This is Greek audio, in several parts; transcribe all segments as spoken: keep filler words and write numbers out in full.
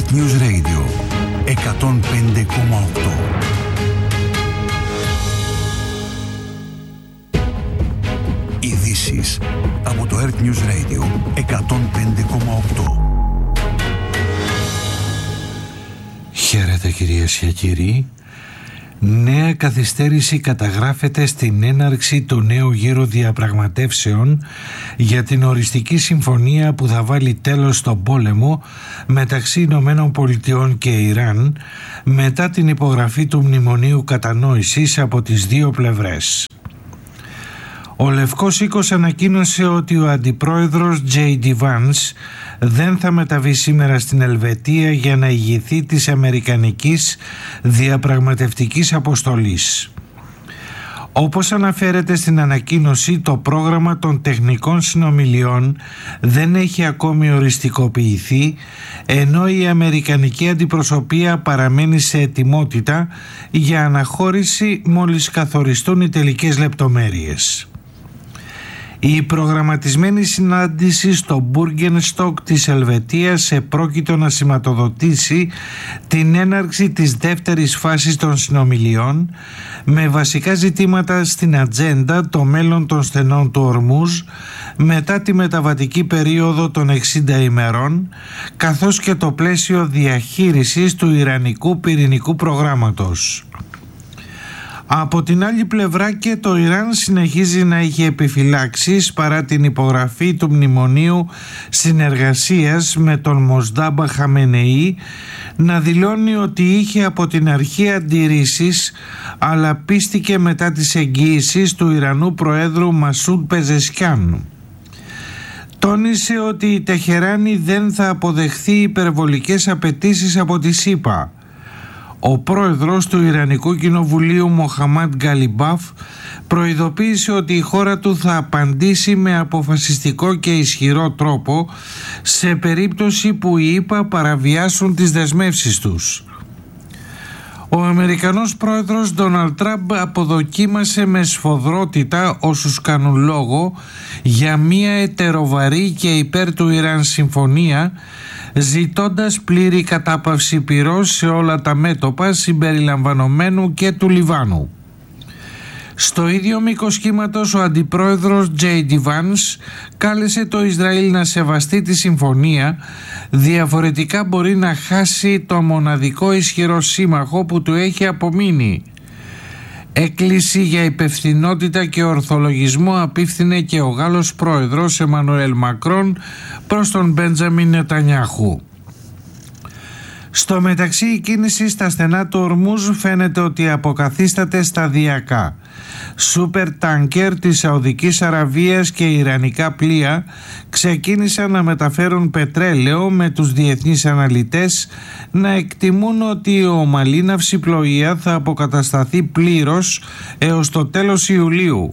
Earth News Radio εκατόν πέντε κόμμα οκτώ. Ειδήσεις από το Earth News Radio εκατόν πέντε κόμμα οκτώ. Χαίρετε κυρίες και κύριοι. Νέα καθυστέρηση καταγράφεται στην έναρξη του νέου γύρου διαπραγματεύσεων για την οριστική συμφωνία που θα βάλει τέλος στον πόλεμο μεταξύ Ηνωμένων Πολιτειών και Ιράν μετά την υπογραφή του Μνημονίου Κατανόησης από τις δύο πλευρές. Ο Λευκός Οίκος ανακοίνωσε ότι ο αντιπρόεδρος τζέι ντι Vance δεν θα μεταβεί σήμερα στην Ελβετία για να ηγηθεί της αμερικανικής διαπραγματευτικής αποστολής. Όπως αναφέρεται στην ανακοίνωση, το πρόγραμμα των τεχνικών συνομιλιών δεν έχει ακόμη οριστικοποιηθεί, ενώ η αμερικανική αντιπροσωπεία παραμένει σε ετοιμότητα για αναχώρηση μόλις καθοριστούν οι τελικές λεπτομέρειες. Η προγραμματισμένη συνάντηση στο Μπούργενστοκ της Ελβετίας επρόκειτο να σηματοδοτήσει την έναρξη της δεύτερης φάσης των συνομιλιών με βασικά ζητήματα στην ατζέντα το μέλλον των στενών του Ορμούζ μετά τη μεταβατική περίοδο των εξήντα ημερών, καθώς και το πλαίσιο διαχείρισης του Ιρανικού πυρηνικού προγράμματος. Από την άλλη πλευρά και το Ιράν συνεχίζει να έχει επιφυλάξεις παρά την υπογραφή του Μνημονίου Συνεργασίας με τον Μοσντάμπα Χαμενεή, να δηλώνει ότι είχε από την αρχή αντιρρήσεις, αλλά πίστηκε μετά τις εγγύησεις του Ιρανού Προέδρου Μασούντ Πεζεσκιάν. Τόνισε ότι η Τεχεράνη δεν θα αποδεχθεί υπερβολικές απαιτήσεις από τη ΣΥΠΑ. Ο πρόεδρος του Ιρανικού Κοινοβουλίου Μοχαμάντ Γκαλιμπάφ προειδοποίησε ότι η χώρα του θα απαντήσει με αποφασιστικό και ισχυρό τρόπο σε περίπτωση που οι ΗΠΑ παραβιάσουν τις δεσμεύσεις τους. Ο Αμερικανός πρόεδρος Ντόναλντ Τραμπ αποδοκίμασε με σφοδρότητα όσους κάνουν λόγο για μια ετεροβαρή και υπέρ του Ιράν συμφωνία, ζητώντας πλήρη κατάπαυση πυρός σε όλα τα μέτωπα συμπεριλαμβανομένου και του Λιβάνου. Στο ίδιο μήκος κύματος ο αντιπρόεδρος τζέι ντι Vance κάλεσε το Ισραήλ να σεβαστεί τη συμφωνία, διαφορετικά μπορεί να χάσει το μοναδικό ισχυρό σύμμαχο που του έχει απομείνει. Έκκληση για υπευθυνότητα και ορθολογισμό απίφθινε και ο Γάλλος πρόεδρος Εμμανουέλ Μακρόν προς τον Μπέντζαμιν Νετανιάχου. Στο μεταξύ η κίνηση στα στενά του Ορμούζ φαίνεται ότι αποκαθίσταται σταδιακά. Σούπερ τάνκερ της Σαουδικής Αραβίας και ιρανικά πλοία ξεκίνησαν να μεταφέρουν πετρέλαιο, με τους διεθνείς αναλυτές να εκτιμούν ότι η ομαλή ναυσιπλοεία θα αποκατασταθεί πλήρως έως το τέλος Ιουλίου.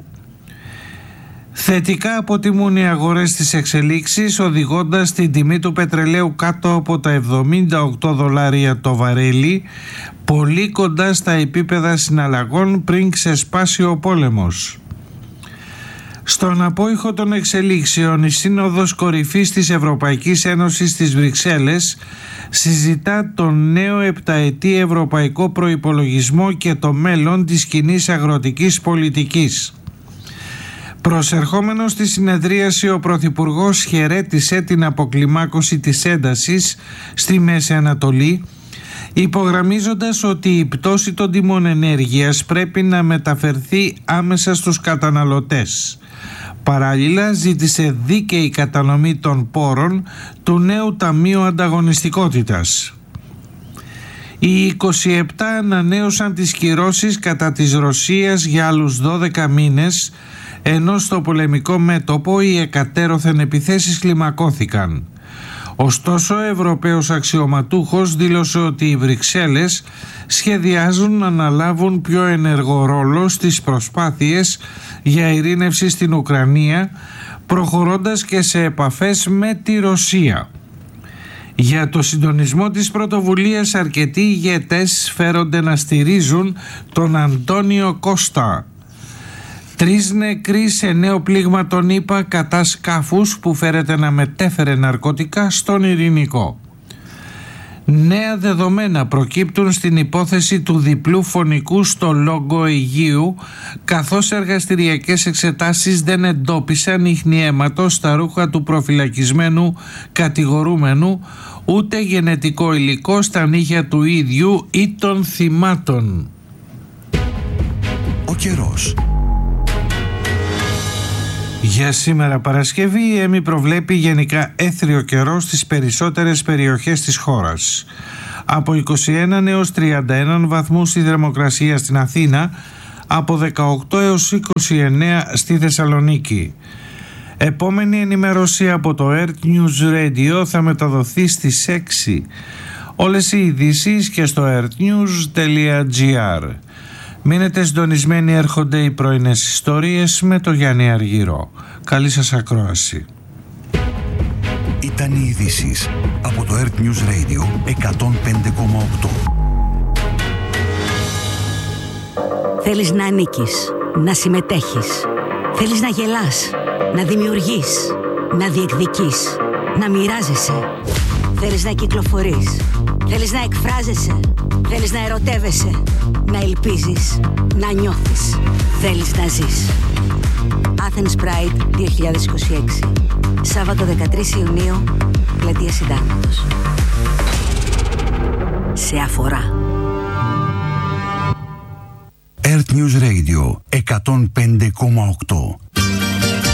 Θετικά αποτιμούν οι αγορές τις εξελίξεις, οδηγώντας την τιμή του πετρελαίου κάτω από τα εβδομήντα οκτώ δολάρια το βαρέλι, πολύ κοντά στα επίπεδα συναλλαγών πριν ξεσπάσει ο πόλεμος. Στον απόϊχο των εξελίξεων, η Σύνοδος Κορυφής της Ευρωπαϊκής Ένωσης στις Βρυξέλλες συζητά τον νέο επταετή ευρωπαϊκό προϋπολογισμό και το μέλλον της κοινής αγροτικής πολιτικής. Προσερχόμενος στη συνεδρίαση, ο Πρωθυπουργός χαιρέτησε την αποκλιμάκωση της έντασης στη Μέση Ανατολή, υπογραμμίζοντας ότι η πτώση των τιμών ενέργειας πρέπει να μεταφερθεί άμεσα στους καταναλωτές. Παράλληλα, ζήτησε δίκαιη κατανομή των πόρων του νέου Ταμείου Ανταγωνιστικότητας. Οι είκοσι επτά ανανέωσαν τις κυρώσεις κατά της Ρωσίας για άλλους δώδεκα μήνες, ενώ στο πολεμικό μέτωπο οι εκατέρωθεν επιθέσεις κλιμακώθηκαν. Ωστόσο, ο Ευρωπαίος αξιωματούχος δήλωσε ότι οι Βρυξέλλες σχεδιάζουν να αναλάβουν πιο ενεργό ρόλο στις προσπάθειες για ειρήνευση στην Ουκρανία, προχωρώντας και σε επαφές με τη Ρωσία. Για το συντονισμό της πρωτοβουλίας, αρκετοί ηγέτες φέρονται να στηρίζουν τον Αντώνιο Κώστα. Τρεις νεκροί σε νέο πλήγμα των ΗΠΑ κατά σκάφους που φέρεται να μετέφερε ναρκωτικά στον Ειρηνικό. Νέα δεδομένα προκύπτουν στην υπόθεση του διπλού φωνικού στο Λόγκο Αιγαίου, καθώς εργαστηριακές εξετάσεις δεν εντόπισαν ίχνη αίματος στα ρούχα του προφυλακισμένου κατηγορούμενου, ούτε γενετικό υλικό στα νύχια του ίδιου ή των θυμάτων. Ο καιρός. Για σήμερα Παρασκευή η ΕΜΗ προβλέπει γενικά έθριο καιρό στις περισσότερες περιοχές της χώρας. Από είκοσι ένα έως τριάντα ένα βαθμούς η θερμοκρασία στην Αθήνα, από δεκαοκτώ έως είκοσι εννέα στη Θεσσαλονίκη. Επόμενη ενημέρωση από το Earth News Radio θα μεταδοθεί στις έξι. Όλες οι ειδήσεις και στο earthnews τελεία gr. Μείνετε συντονισμένοι, έρχονται οι πρωινές ιστορίες με το Γιάννη Αργυρό. Καλή σας ακρόαση. Ήταν οι ειδήσεις από το Earth News Radio εκατόν πέντε κόμμα οκτώ. Θέλεις να ανήκεις, να συμμετέχεις. Θέλεις να γελάς, να δημιουργείς, να διεκδικείς, να μοιράζεσαι. Θέλεις να κυκλοφορείς. Θέλεις να εκφράζεσαι. Θέλεις να ερωτεύεσαι. Να ελπίζεις. Να νιώθεις. Θέλεις να ζεις. Athens Pride δύο χιλιάδες είκοσι έξι. Σάββατο δεκατρείς Ιουνίου, Πλατεία Συντάγματος. Σε αφορά. Earth News Radio εκατόν πέντε κόμμα οκτώ.